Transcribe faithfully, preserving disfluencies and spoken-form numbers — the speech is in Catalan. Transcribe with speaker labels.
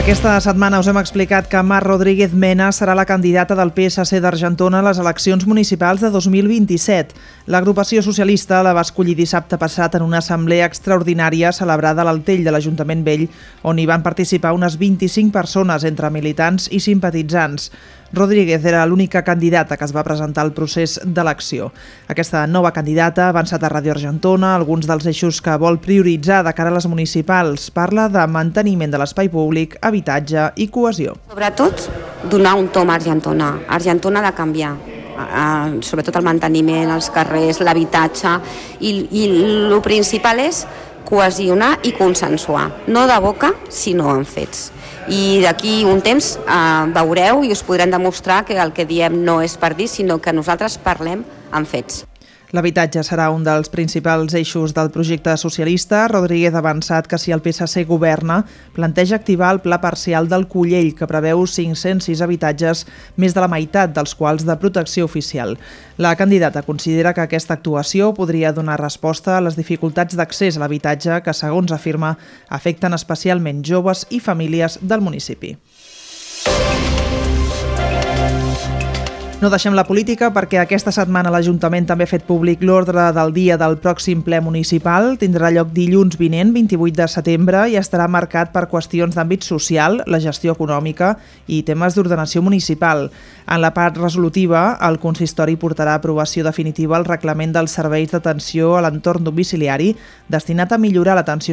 Speaker 1: Aquesta setmana us hem explicat que Mar Rodríguez Mena serà la candidata del P S C d'Argentona a les eleccions municipals de dos mil vint-i-set. L'agrupació socialista la va escollir dissabte passat en una assemblea extraordinària celebrada a l'Altell de l'Ajuntament Vell, on hi van participar unes vint-i-cinc persones entre militants i simpatitzants. Rodríguez era l'única candidata que es va presentar al procés d'elecció. Aquesta nova candidata ha avançat a Ràdio Argentona alguns dels eixos que vol prioritzar de cara a les municipals. Parla de manteniment de l'espai públic, habitatge i cohesió.
Speaker 2: Sobretot, donar un tom a Argentona. Argentona ha de canviar. Uh, sobretot el manteniment, els carrers, l'habitatge, i, i el principal és cohesionar i consensuar. No de boca, sinó en fets. I d'aquí un temps eh, veureu i us podrem demostrar que el que diem no és per dir, sinó que nosaltres parlem en fets.
Speaker 1: L'habitatge serà un dels principals eixos del projecte socialista. Rodríguez ha avançat que si el P S C governa, planteja activar el pla parcial del Collell, que preveu cinc-cents sis habitatges, més de la meitat dels quals de protecció oficial. La candidata considera que aquesta actuació podria donar resposta a les dificultats d'accés a l'habitatge que, segons afirma, afecten especialment joves i famílies del municipi. No deixem la política perquè aquesta setmana l'Ajuntament també ha fet públic l'ordre del dia del pròxim ple municipal. Tindrà lloc dilluns vinent, vint-i-vuit de setembre, i estarà marcat per qüestions d'àmbit social, la gestió econòmica i temes d'ordenació municipal. En la part resolutiva, el consistori portarà a aprovació definitiva el reglament dels serveis d'atenció a l'entorn domiciliari destinat a millorar l'atenció